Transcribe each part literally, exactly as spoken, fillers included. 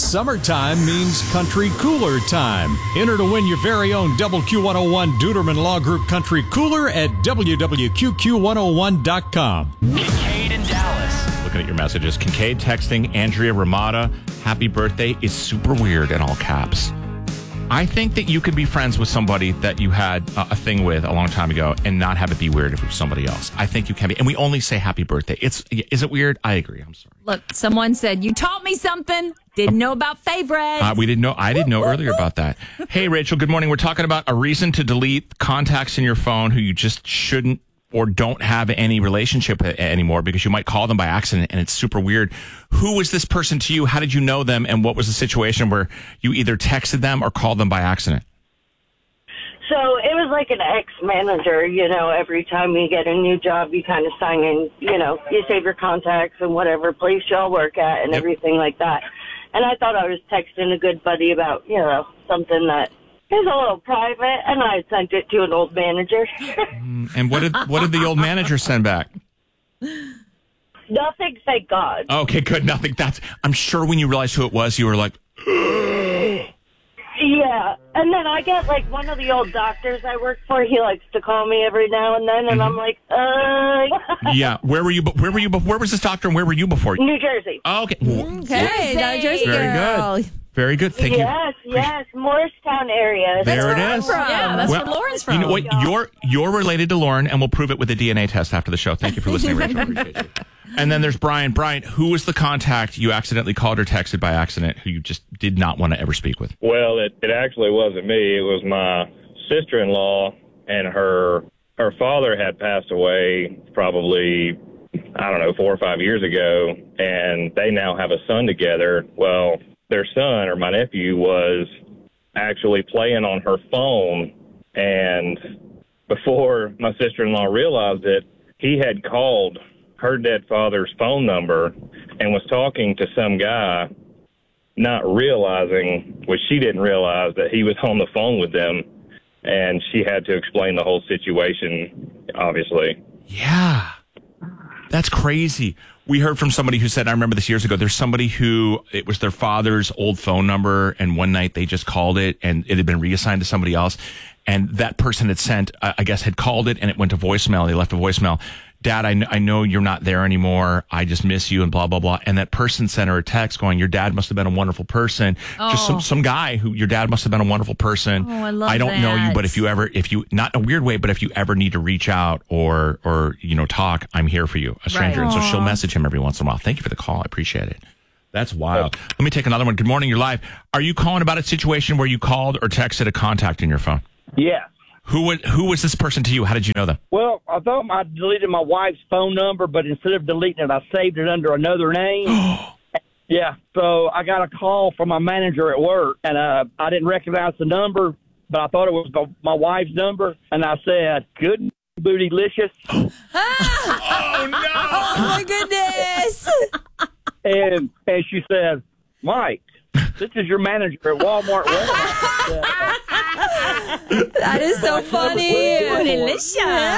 Summertime means country cooler time. Enter to win your very own W Q one oh one Duderman Law Group Country Cooler at w w q q one oh one dot com. Kincaid in Dallas. Looking at your messages. Kincaid texting Andrea Ramada, happy birthday is super weird in all caps. I think that you could be friends with somebody that you had uh, a thing with a long time ago and not have it be weird if it was somebody else. I think you can be. And we only say happy birthday. It's Is it weird? I agree. I'm sorry. Look, someone said, you taught me something. Didn't know about favorites. Uh, we didn't know. I didn't know earlier about that. Hey, Rachel, good morning. We're talking about a reason to delete contacts in your phone who you just shouldn't or don't have any relationship anymore because you might call them by accident and it's super weird. Who was this person to you? How did you know them? And what was the situation where you either texted them or called them by accident? So it was like an ex-manager, you know, every time you get a new job, you kind of sign in, you know, you save your contacts and whatever place y'all work at and Yep. everything like that. And I thought I was texting a good buddy about, you know, something that is a little private, and I sent it to an old manager. And what did what did the old manager send back? Nothing, thank God. Okay, good. Nothing. That's. I'm sure when you realized who it was, you were like, Yeah, and then I get, like, one of the old doctors I work for, he likes to call me every now and then, and I'm like, uh... yeah. Where were you? be- Where were you? be- Where was this doctor? And where were you before? New Jersey. Oh, okay. Okay, not a Jersey Very girl. good. Very good. Thank you. Yes, yes, Morristown area. There it where I'm is. from. Yeah, that's Well, where Lauren's from. You know what? You're you're related to Lauren, and we'll prove it with a D N A test after the show. Thank you for listening, Rachel. Appreciate you. And then there's Brian. Brian, who was the contact you accidentally called or texted by accident who you just did not want to ever speak with? Well, it, it actually wasn't me. It was my sister-in-law, and her her father had passed away probably, I don't know, four or five years ago, and they now have a son together. Well, their son, or my nephew, was actually playing on her phone, and before my sister-in-law realized it, he had called her dead father's phone number and was talking to some guy, not realizing, which she didn't realize, that he was on the phone with them, and she had to explain the whole situation, obviously. Yeah. That's crazy. We heard from somebody who said, I remember this years ago, there's somebody who, it was their father's old phone number, and one night they just called it, and it had been reassigned to somebody else, and that person had sent, I guess, had called it, and it went to voicemail. They left a voicemail. Dad, I, kn- I know you're not there anymore. I just miss you and blah, blah, blah. And that person sent her a text going, your dad must have been a wonderful person. Oh. Just some, some guy who, your dad must have been a wonderful person. Oh, I love don't know you, that. but if you ever, if you, not in a weird way, but if you ever need to reach out or, or, you know, talk, I'm here for you, a stranger. Right. And so she'll Aw. message him every once in a while. Thank you for the call. I appreciate it. That's wild. Let me take another one. Good morning. You're live. Are you calling about a situation where you called or texted a contact in your phone? Yeah. Who was, who was this person to you? How did you know them? Well, I thought I deleted my wife's phone number, but instead of deleting it, I saved it under another name. Yeah, so I got a call from my manager at work, and uh, I didn't recognize the number, but I thought it was my- my wife's number, and I said, good bootylicious. Oh, no. Oh, my goodness. and, and she said, Mike, this is your manager at Walmart warehouse. That is so funny. Delicious.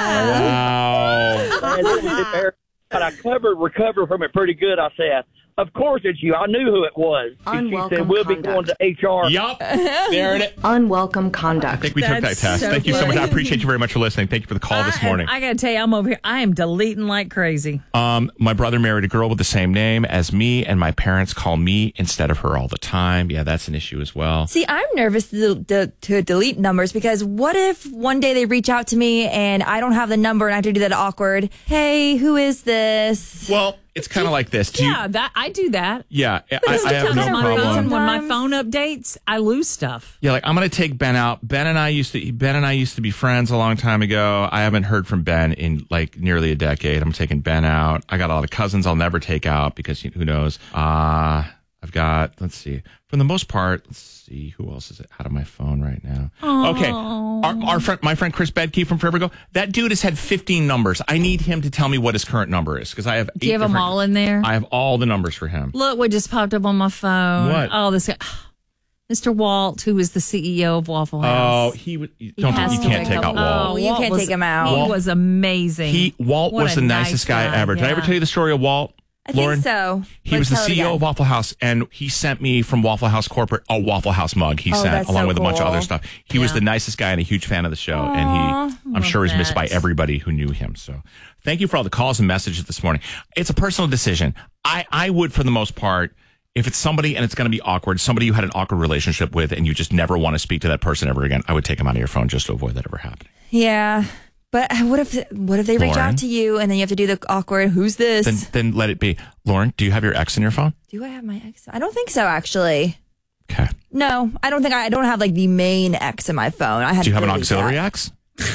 Wow. And it was embarrassing, but I covered, recovered from it pretty good. I said, of course it's you. I knew who it was. And she Unwelcome said, we'll be conduct. going to H R. Yup. There it is. Unwelcome I conduct. think we took that That's test. so Thank you so much. I funny. appreciate you very much for listening. Thank you for the call this I- morning. I, gotta tell you, I'm over here. I am deleting like crazy. Um, my brother married a girl with the same name as me, and my parents call me instead of her all the time. Yeah, that's an issue as well. See, I'm nervous to, to, to delete numbers because what if one day they reach out to me and I don't have the number and I have to do that awkward, hey, who is this? Well, it's kind of like this. Do Yeah, you, that I do that. yeah, I, I have Sometimes no my problem. phone, when my Sometimes. phone updates, I lose stuff. Yeah, like I'm gonna take Ben out. Ben and I used to Ben and I used to be friends a long time ago. I haven't heard from Ben in like nearly a decade. I'm taking Ben out. I got a lot of cousins I'll never take out because who knows. Uh I've got, let's see. For the most part, let's see who else is out of my phone right now. Okay, our, our friend, my friend Chris Bedke from Forever Ago. That dude has had fifteen numbers. I need him to tell me what his current number is because I have. Do you have them all in there? I have all the numbers for him. Look what just popped up on my phone. What? Oh, this guy. Mister Walt, who is the C E O of Waffle Oh, House. he would. He Don't has you to can't make take a- out Walt. Oh, You Walt can't was- take him out. He Walt- was amazing. He Walt What was a the nice nicest guy, guy, ever. Did I ever yeah. tell you the story of Walt? I Lauren, think so. He Let's was the tell it C E O again. of Waffle House, and he sent me from Waffle House Corporate a Waffle House mug he Oh, sent, that's along so with a bunch of cool. other stuff. He was Yeah. the nicest guy and a huge fan of the show, Aw, and he, I'm love sure, is missed by that. everybody who knew him. So thank you for all the calls and messages this morning. It's a personal decision. I, I would, for the most part, if it's somebody and it's going to be awkward, somebody you had an awkward relationship with and you just never want to speak to that person ever again, I would take them out of your phone just to avoid that ever happening. Yeah. But what if what if they reach Lauren? out to you and then you have to do the awkward, who's this? Then, then let it be. Lauren, do you have your ex in your phone? do I have my ex? I don't think so, actually. Okay. No, I don't think I, I don't have like the main ex in my phone. I had Do you to have an delete auxiliary that. ex?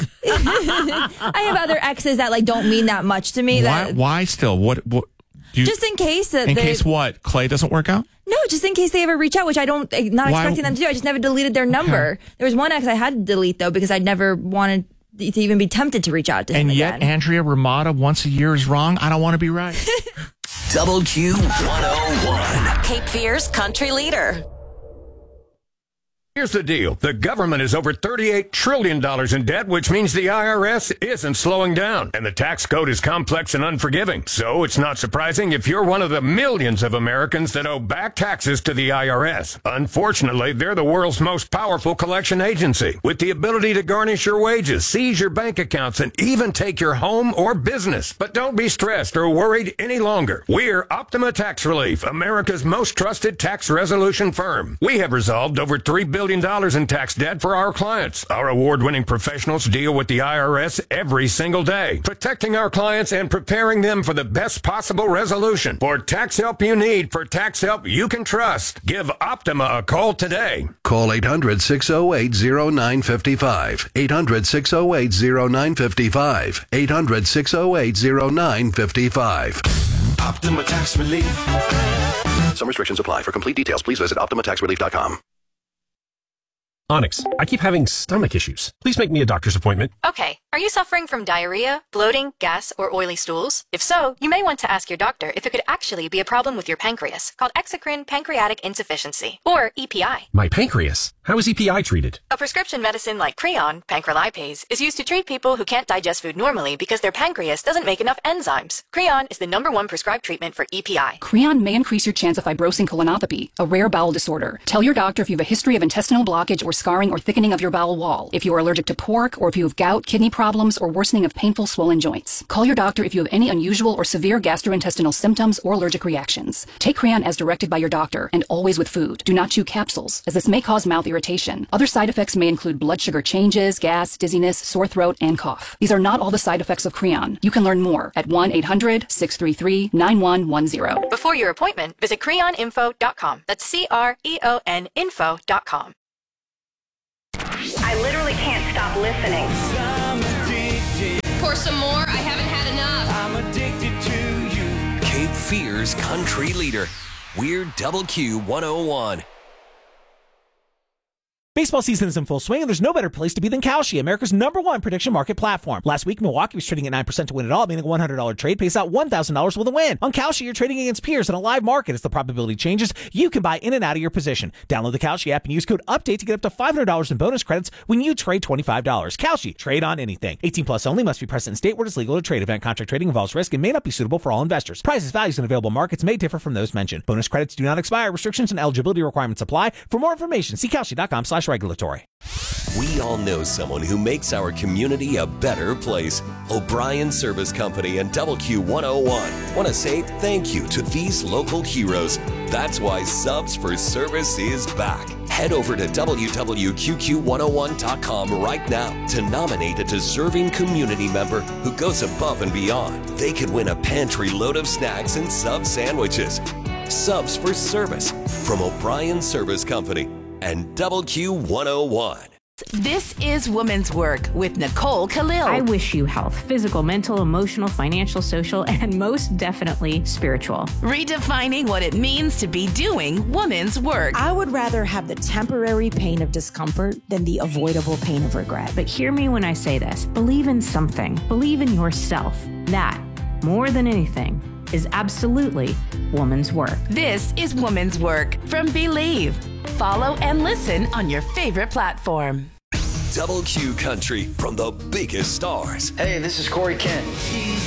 I have other exes that like don't mean that much to me. Why, That why still? What? what do you, just in case that in they, case what? Clay doesn't work out? No, just in case they ever reach out, which I don't, I'm not Why- expecting them to do. I just never deleted their number. There was one ex I had to delete though because I'd never wanted to even be tempted to reach out to him And yet, again. Andrea Ramada once a year is wrong. I don't want to be right. Double Q one oh one. Cape Fear's country leader. Here's the deal. The government is over thirty-eight trillion dollars in debt, which means the I R S isn't slowing down. And the tax code is complex and unforgiving. So it's not surprising if you're one of the millions of Americans that owe back taxes to the I R S. Unfortunately, they're the world's most powerful collection agency, with the ability to garnish your wages, seize your bank accounts, and even take your home or business. But don't be stressed or worried any longer. We're Optima Tax Relief, America's most trusted tax resolution firm. We have resolved over three billion dollars in tax debt for our clients. Our award-winning professionals deal with the I R S every single day, protecting our clients and preparing them for the best possible resolution. For tax help you need, for tax help you can trust, give Optima a call today. Call eight hundred, six oh eight, oh nine five five. eight hundred, six oh eight, oh nine five five. eight hundred, six oh eight, oh nine five five. Optima Tax Relief. Some restrictions apply. For complete details, please visit optima tax relief dot com. Onyx, I keep having stomach issues. Please make me a doctor's appointment. Okay, are you suffering from diarrhea, bloating, gas, or oily stools? If so, you may want to ask your doctor if it could actually be a problem with your pancreas, called exocrine pancreatic insufficiency, or E P I. My pancreas? How is E P I treated? A prescription medicine like Creon, pancrelipase, is used to treat people who can't digest food normally because their pancreas doesn't make enough enzymes. Creon is the number one prescribed treatment for E P I. Creon may increase your chance of fibrosing colonopathy, a rare bowel disorder. Tell your doctor if you have a history of intestinal blockage or scarring or thickening of your bowel wall, if you are allergic to pork, or if you have gout, kidney problems, or worsening of painful swollen joints. Call your doctor if you have any unusual or severe gastrointestinal symptoms or allergic reactions. Take Creon as directed by your doctor, and always with food. Do not chew capsules, as this may cause mouth irritation. Other side effects may include blood sugar changes, gas, dizziness, sore throat, and cough. These are not all the side effects of Creon. You can learn more at one eight hundred, six three three, nine one one zero. Before your appointment, visit creon info dot com. That's C R E O N info dot com. I literally can't stop listening. Pour some more. I haven't had enough. I'm addicted to you. Cape Fear's country leader. We're Double Q one oh one. Baseball season is in full swing, and there's no better place to be than Kalshi, America's number one prediction market platform. Last week, Milwaukee was trading at nine percent to win it all, meaning a one hundred dollars trade pays out one thousand dollars with a win. On Kalshi, you're trading against peers in a live market. As the probability changes, you can buy in and out of your position. Download the Kalshi app and use code UPDATE to get up to five hundred dollars in bonus credits when you trade twenty-five dollars. Kalshi, trade on anything. eighteen plus only, must be present in state where it's legal to trade. Event contract trading involves risk and may not be suitable for all investors. Prices, values, and available markets may differ from those mentioned. Bonus credits do not expire. Restrictions and eligibility requirements apply. For more information, see Kalshi.com slash regulatory. We all know someone who makes our community a better place. O'Brien Service Company and Double Q one oh one want to say thank you to these local heroes. That's why Subs for Service is back. Head over to w w w dot q q one oh one dot com right now to nominate a deserving community member who goes above and beyond. They could win a pantry load of snacks and sub sandwiches. Subs for Service from O'Brien Service Company and Double Q one oh one. This is Women's Work with Nicole Khalil. I wish you health, physical, mental, emotional, financial, social, and most definitely spiritual. Redefining what it means to be doing women's work. I would rather have the temporary pain of discomfort than the avoidable pain of regret. But hear me when I say this. Believe in something. Believe in yourself. That, more than anything, is absolutely woman's work. This is Woman's Work from Believe. Follow and listen on your favorite platform. Double Q Country from the biggest stars. Hey, this is Corey Kent.